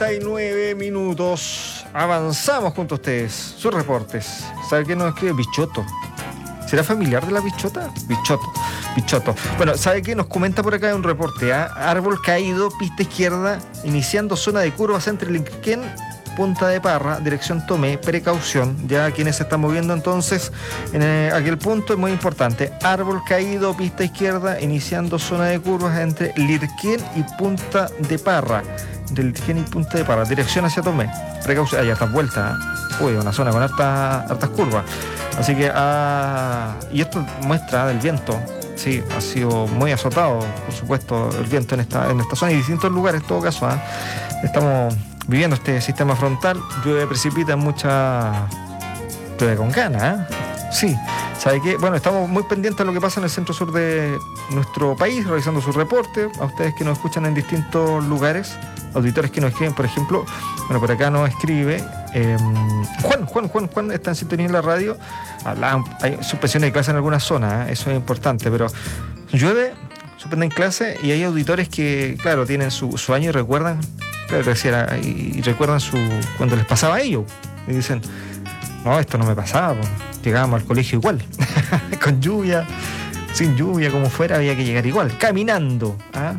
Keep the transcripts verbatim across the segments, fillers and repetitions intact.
cuarenta y nueve minutos. Avanzamos junto a ustedes. Sus reportes. ¿Sabe qué nos escribe? Bichoto. ¿Será familiar de la bichota? Bichoto. Bichoto. Bueno, ¿sabe qué? Nos comenta por acá un reporte. ¿eh? Árbol caído, pista izquierda, iniciando zona de curvas entre Linquén, Punta de Parra, dirección Tomé, precaución. Ya quienes se están moviendo entonces en eh, aquel punto es muy importante. Árbol caído, pista izquierda, iniciando zona de curvas entre Lirquén y Punta de Parra. Entre Lirquén y Punta de Parra, dirección hacia Tomé. Precaución. Ah, ya está vuelta. Uy, una zona con hartas, hartas curvas. Así que, ah, y esto muestra del viento. Sí, ha sido muy azotado, por supuesto, el viento en esta, en esta zona y distintos lugares, en todo caso. ¿eh? Estamos viviendo este sistema frontal, llueve, precipita, mucha llueve con ganas, ¿eh? Sí, ¿sabe qué? Bueno, estamos muy pendientes de lo que pasa en el centro sur de nuestro país, realizando su reporte, a ustedes que nos escuchan en distintos lugares, auditores que nos escriben, por ejemplo, bueno, por acá nos escribe eh, Juan, Juan, Juan, Juan está en sintonía en la radio, hablan, hay suspensiones de clase en algunas zonas, ¿eh? Eso es importante, pero llueve, suspenden clase y hay auditores que, claro, tienen su, su año y recuerdan, claro, decía, y, y recuerdan su cuando les pasaba a ellos, y dicen, no, esto no me pasaba, pues. Llegábamos al colegio igual, con lluvia, sin lluvia, como fuera, había que llegar igual, caminando, ¿ah?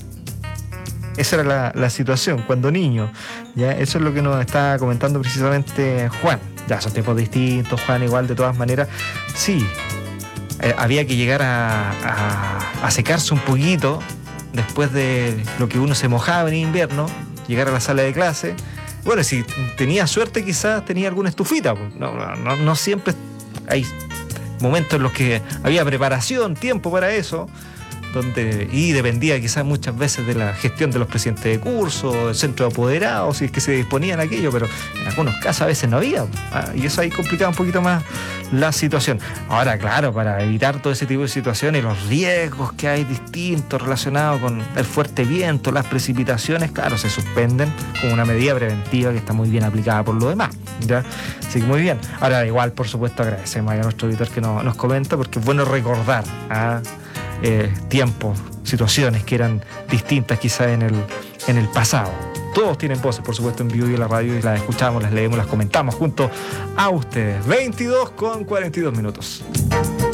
Esa era la, la situación cuando niño. ¿Ya? Eso es lo que nos está comentando precisamente Juan. Ya son tiempos distintos, Juan, igual de todas maneras. Sí, eh, había que llegar a, a, a secarse un poquito después de lo que uno se mojaba en invierno, llegar a la sala de clase. Bueno, si tenía suerte quizás tenía alguna estufita. No, no, no siempre hay momentos en los que había preparación, tiempo para eso. Donde, y dependía quizás muchas veces de la gestión de los presidentes de curso, del centro de apoderados, si es que se disponían aquello, pero en algunos casos a veces no había, ¿ah? Y eso ahí complicaba un poquito más la situación. Ahora, claro, para evitar todo ese tipo de situaciones, los riesgos que hay distintos relacionados con el fuerte viento, las precipitaciones, claro, se suspenden como una medida preventiva que está muy bien aplicada por lo demás, ¿ya? Así que muy bien. Ahora, igual, por supuesto, agradecemos a nuestro editor que nos, nos comenta, porque es bueno recordar, ¿ah? Eh, tiempos, situaciones que eran distintas quizás en el, en el pasado. Todos tienen voces, por supuesto, en vivo y en la radio, y las escuchamos, las leemos, las comentamos junto a ustedes. veintidós con cuarenta y dos minutos.